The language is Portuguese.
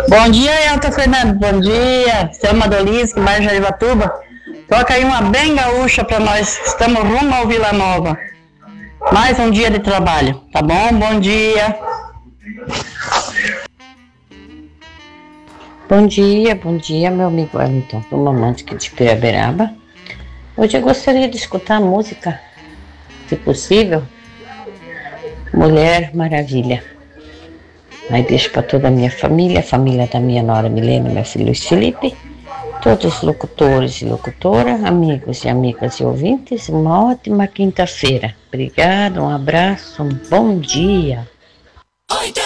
Bom dia, Elton Fernando. Bom dia. Selma Dolisque, bairro Jarivatuba. Toca aí uma bem gaúcha para nós. Estamos rumo ao Vila Nova. Mais um dia de trabalho, tá bom? Bom dia. Bom dia, meu amigo Wellington, do Romântica de Piraberaba. Hoje eu gostaria de escutar a música, se possível, Mulher Maravilha. Aí deixo para toda a minha família, a família da minha nora Milena, meu filho Luiz Felipe, todos os locutores e locutoras, amigos e amigas e ouvintes, uma ótima quinta-feira. Obrigado, um abraço, um bom dia.